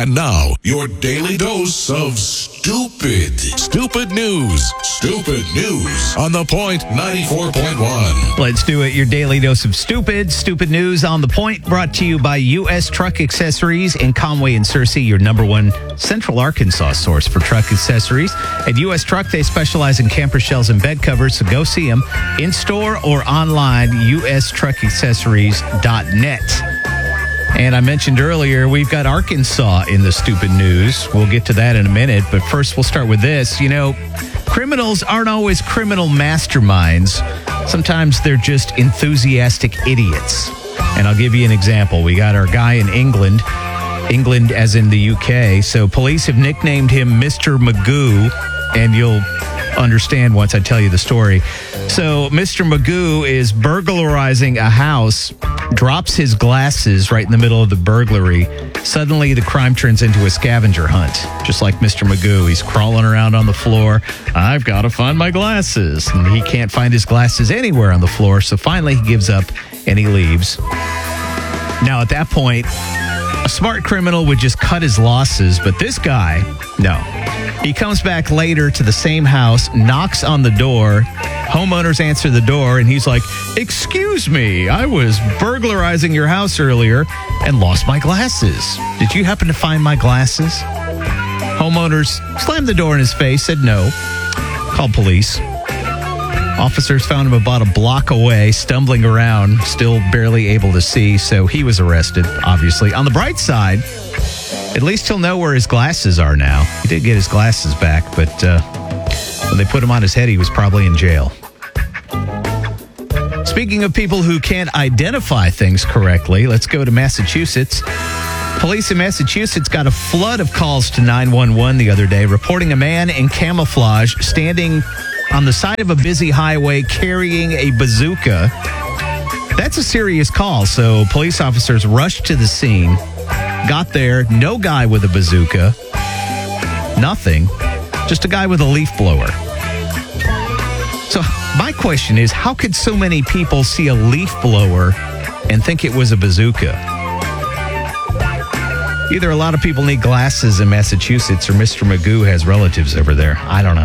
And now, your daily dose of stupid. Stupid news. Stupid news on The Point 94.1. Let's do it. Your daily dose of stupid. Stupid news on The Point, brought to you by U.S. Truck Accessories in Conway and Searcy, your number one Central Arkansas source for truck accessories. At U.S. Truck, they specialize in camper shells and bed covers, so go see them in store or online, ustruckaccessories.net. And I mentioned earlier, we've got Arkansas in the stupid news. We'll get to that in a minute. But first, we'll start with this. You know, criminals aren't always criminal masterminds. Sometimes they're just enthusiastic idiots. And I'll give you an example. We got our guy in England as in the UK. So police have nicknamed him Mr. Magoo, and you'll understand once I tell you the story. So Mr. Magoo is burglarizing a house, drops his glasses right in the middle of the burglary. Suddenly, the crime turns into a scavenger hunt. Just like Mr. Magoo, he's crawling around on the floor. I've got to find my glasses. And he can't find his glasses anywhere on the floor. So finally, he gives up and he leaves. Now, at that point, a smart criminal would just cut his losses. But this guy, no. He comes back later to the same house, knocks on the door. Homeowners answer the door, and he's like, "Excuse me, I was burglarizing your house earlier and lost my glasses. Did you happen to find my glasses?" Homeowners slammed the door in his face, said no, called police. Officers found him about a block away, stumbling around, still barely able to see, so he was arrested, obviously. On the bright side, at least he'll know where his glasses are now. He did get his glasses back, but when they put him on his head, he was probably in jail. Speaking of people who can't identify things correctly, let's go to Massachusetts. Police in Massachusetts got a flood of calls to 911 the other day, reporting a man in camouflage standing on the side of a busy highway carrying a bazooka. That's a serious call, so police officers rushed to the scene. Got there, no guy with a bazooka, nothing, just a guy with a leaf blower. So my question is, how could so many people see a leaf blower and think it was a bazooka? Either a lot of people need glasses in Massachusetts or Mr. Magoo has relatives over there. I don't know.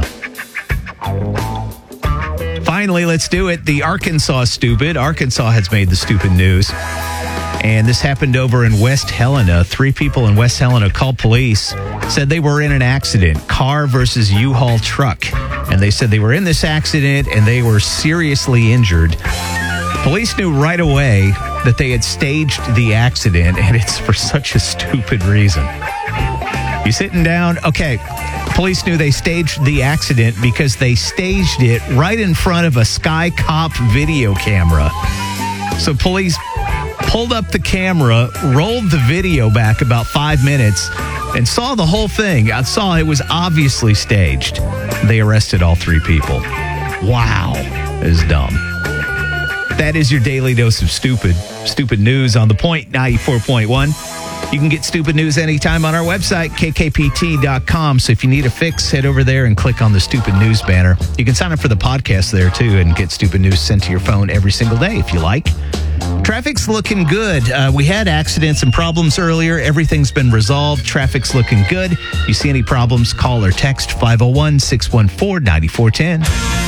Finally, let's do it. The Arkansas stupid. Arkansas has made the stupid news. And this happened over in West Helena. 3 people in West Helena called police, said they were in an accident, car versus U-Haul truck. And they said they were in this accident and they were seriously injured. Police knew right away that they had staged the accident, and it's for such a stupid reason. You sitting down? Okay. Police knew they staged the accident because they staged it right in front of a Sky Cop video camera. So police pulled up the camera, rolled the video back about 5 minutes, and saw the whole thing. I saw it was obviously staged. They arrested all 3 people. Wow. That is dumb. That is your daily dose of stupid. Stupid news on The Point 94.1. You can get stupid news anytime on our website, kkpt.com. So if you need a fix, head over there and click on the stupid news banner. You can sign up for the podcast there, too, and get stupid news sent to your phone every single day if you like. Traffic's looking good. We had accidents and problems earlier. Everything's been resolved. Traffic's looking good. You see any problems, call or text 501-614-9410.